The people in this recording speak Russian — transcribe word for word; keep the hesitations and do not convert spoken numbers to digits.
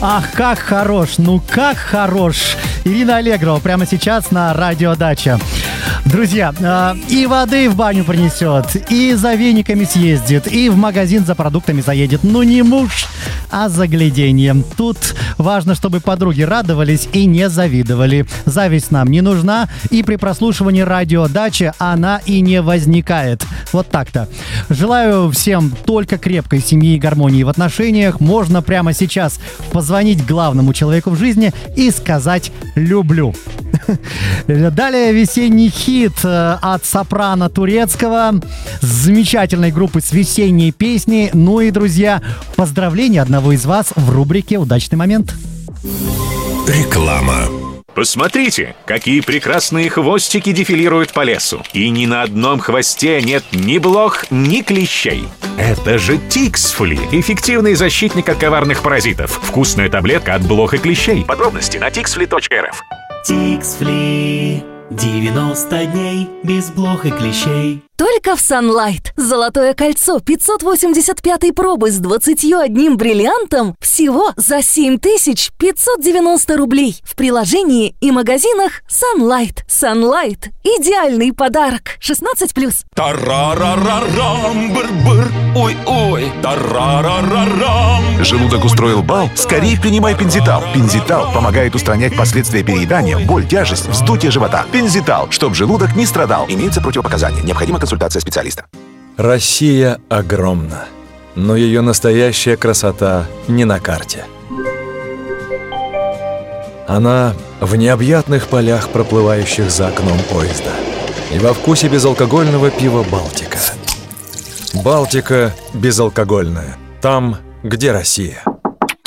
Ах, как хорош, ну как хорош. Ирина Аллегрова прямо сейчас на Радио Дача. Друзья, э, и воды в баню принесет, и за вениками съездит, и в магазин за продуктами заедет. Ну не муж, а загляденье. Тут важно, чтобы подруги радовались и не завидовали. Зависть нам не нужна, и при прослушивании Радио Дача она и не возникает. Вот так-то. Желаю всем только крепкой семьи и гармонии в отношениях. Можно прямо сейчас позвонить главному человеку в жизни и сказать «люблю». Далее весенний хит от сопрано турецкого, с замечательной группы с весенней песней. Ну и, друзья, поздравления одного из вас в рубрике «Удачный момент». Реклама. Посмотрите, какие прекрасные хвостики дефилируют по лесу. И ни на одном хвосте нет ни блох, ни клещей. Это же Тиксфли, эффективный защитник от коварных паразитов. Вкусная таблетка от блох и клещей. Подробности на тиксфли точка эр эф. Тиксфли. девяносто дней без блох и клещей. Только в Sunlight. Золотое кольцо пятьсот восемьдесят пятой пробы с двадцатью одним бриллиантом всего за семь тысяч пятьсот девяносто рублей. В приложении и магазинах Sunlight. Sunlight. Идеальный подарок. шестнадцать плюс. Тарарарарам, быр-быр, ой-ой, тарарарарам. Желудок устроил бал? Скорее принимай Пензитал. Пензитал помогает устранять последствия переедания, боль, тяжесть, вздутие живота. Пензитал, чтоб желудок не страдал. Имеются противопоказания. Необходима консультация специалиста. Россия огромна, но ее настоящая красота не на карте. Она в необъятных полях, проплывающих за окном поезда, и во вкусе безалкогольного пива «Балтика». «Балтика» безалкогольная. Там, где Россия.